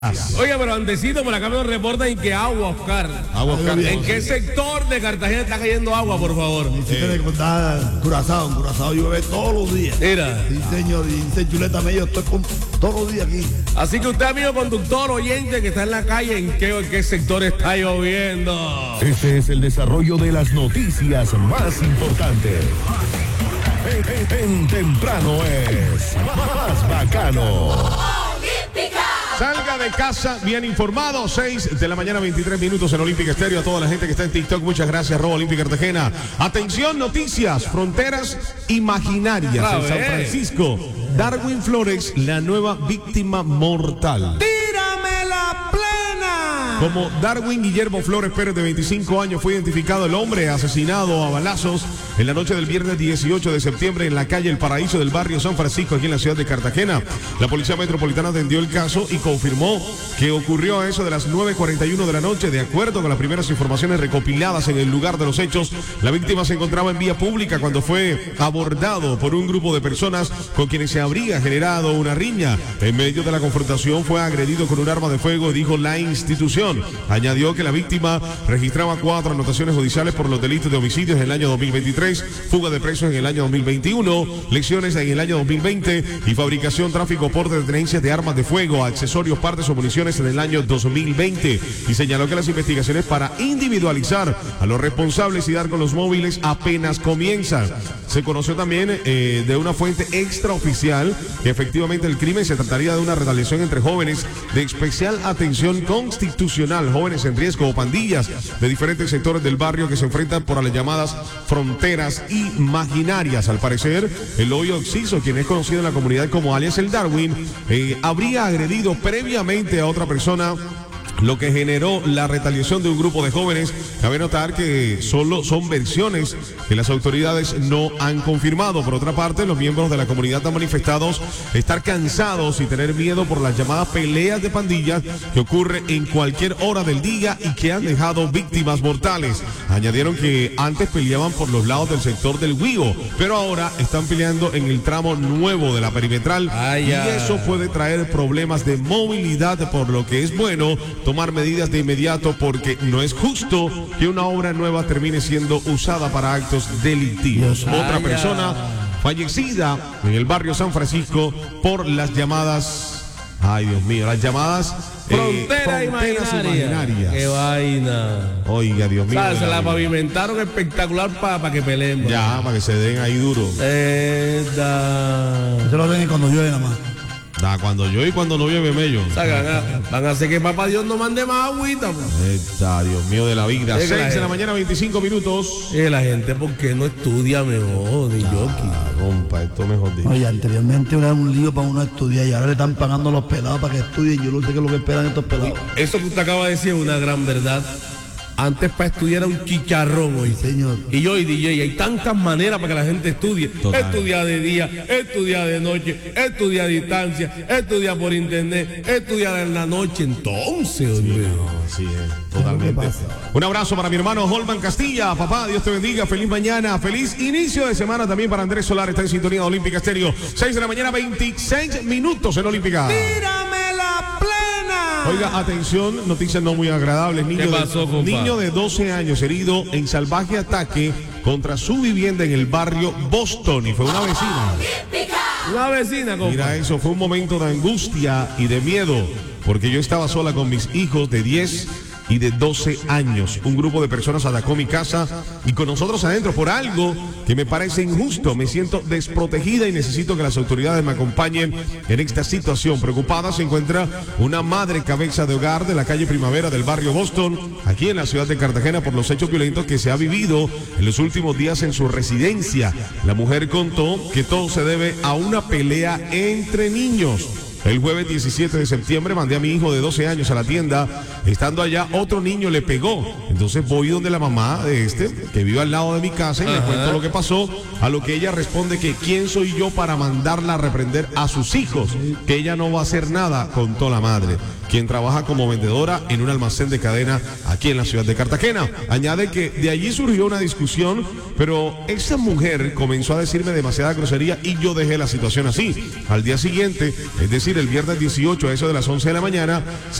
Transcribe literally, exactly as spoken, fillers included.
Oiga, pero antesito, por acá me reportan que agua, Oscar. Agua, Oscar. ¿En qué sector de Cartagena está cayendo agua, por favor? Mi sitio de Condada, Curazao, en Curazao llueve todos los días. Mira. Sí, señor, y dice Chuleta Mello, estoy con, todos los días aquí. Así que usted, amigo conductor, oyente que está en la calle, ¿en qué, en qué sector está lloviendo? Este es el desarrollo de las noticias más importantes. En, en, en temprano es más bacano. Salga de casa bien informado, seis de la mañana, veintitrés minutos en Olímpica Estéreo. A toda la gente que está en TikTok, muchas gracias, arroba Olímpica Cartagena. Atención, noticias, fronteras imaginarias en San Francisco. Darwin Flores, la nueva víctima mortal. ¡Tírame la plena! Como Darwin Guillermo Flores Pérez, de veinticinco años, fue identificado el hombre asesinado a balazos en la noche del viernes dieciocho de septiembre en la calle El Paraíso del barrio San Francisco, aquí en la ciudad de Cartagena. La Policía Metropolitana atendió el caso y confirmó que ocurrió a eso de las nueve cuarenta y uno de la noche. De acuerdo con las primeras informaciones recopiladas en el lugar de los hechos, la víctima se encontraba en vía pública cuando fue abordado por un grupo de personas con quienes se habría generado una riña. En medio de la confrontación fue agredido con un arma de fuego, dijo la institución. Añadió que la víctima registraba cuatro anotaciones judiciales por los delitos de homicidios en el año dos mil veintitrés, fuga de presos en el año dos mil veintiuno, lesiones en el año dos mil veinte y fabricación, tráfico, porte de tenencias de armas de fuego, accesorios, partes o municiones en el año dos mil veinte. Y señaló que las investigaciones para individualizar a los responsables y dar con los móviles apenas comienzan. Se conoció también eh, de una fuente extraoficial que efectivamente el crimen se trataría de una retaliación entre jóvenes de especial atención constitucional, jóvenes en riesgo o pandillas de diferentes sectores del barrio que se enfrentan por las llamadas fronteras imaginarias. Al parecer, el hoyo Oxiso, quien es conocido en la comunidad como alias el Darwin, eh, habría agredido previamente a otra persona, lo que generó la retaliación de un grupo de jóvenes. Cabe notar que solo son versiones que las autoridades no han confirmado. Por otra parte, los miembros de la comunidad han manifestado estar cansados y tener miedo por las llamadas peleas de pandillas que ocurren en cualquier hora del día y que han dejado víctimas mortales. Añadieron que antes peleaban por los lados del sector del Huigo, pero ahora están peleando en el tramo nuevo de la perimetral. Ay, y eso puede traer problemas de movilidad, por lo que es bueno tomar medidas de inmediato, porque no es justo que una obra nueva termine siendo usada para actos delictivos. Dios, Otra persona fallecida en el barrio San Francisco por las llamadas, ay Dios mío, las llamadas Frontera eh, fronteras imaginaria. imaginarias. Qué vaina. Oiga, Dios mío. O sea, se la pavimentaron espectacular para pa que peleen. Ya, para que se den ahí duro. Esta... Eso lo ven cuando llueve nada más. Da, cuando yo y cuando no llueve mello. O sea, van, a, van a hacer que papá Dios no mande más agüita. Pues. Está, Dios mío de la vida. Es seis la de la gente. mañana, veinticinco minutos. Eh, la gente, ¿por qué no estudia mejor? Ni yo aquí. Ah, compa, esto mejor dicho. Oye, anteriormente era un lío para uno estudiar y ahora le están pagando a los pelados para que estudien. Yo no sé qué es lo que esperan estos pelados. Eso que usted acaba de decir es una gran verdad. Antes para estudiar era un chicharrón hoy. Señor. Y yo y D J, hay tantas maneras para que la gente estudie. Total. Estudiar de día, estudiar de noche, estudiar a distancia, estudiar por internet, estudiar en la noche. Entonces, hombre. Así es, totalmente. Un abrazo para mi hermano Holman Castilla. Papá, Dios te bendiga. Feliz mañana, feliz inicio de semana también para Andrés Solar. Está en sintonía de Olímpica Estéreo. seis de la mañana, veintiséis minutos en Olímpica. ¡Tírame la plena! Oiga, atención, noticias no muy agradables. Niño, ¿Qué pasó, de, compa? niño de doce años herido en salvaje ataque contra su vivienda en el barrio Boston, y fue una vecina. Una vecina, compa. Mira eso, fue un momento de angustia y de miedo, porque yo estaba sola con mis hijos de diez y de doce años. Un grupo de personas atacó mi casa y con nosotros adentro por algo que me parece injusto. Me siento desprotegida y necesito que las autoridades me acompañen en esta situación. Preocupada se encuentra una madre cabeza de hogar de la calle Primavera del barrio Boston, aquí en la ciudad de Cartagena, por los hechos violentos que se ha vivido en los últimos días en su residencia. La mujer contó que todo se debe a una pelea entre niños. El jueves diecisiete de septiembre mandé a mi hijo de doce años a la tienda. Estando allá, otro niño le pegó. Entonces voy donde la mamá de este, que vive al lado de mi casa, y le cuento lo que pasó. A lo que ella responde que quién soy yo para mandarla a reprender a sus hijos, que ella no va a hacer nada, contó la madre. quien trabaja como vendedora en un almacén de cadena aquí en la ciudad de Cartagena. Añade que de allí surgió una discusión, pero esa mujer comenzó a decirme demasiada grosería y yo dejé la situación así. Al día siguiente, es decir, el viernes dieciocho, a eso de las once de la mañana,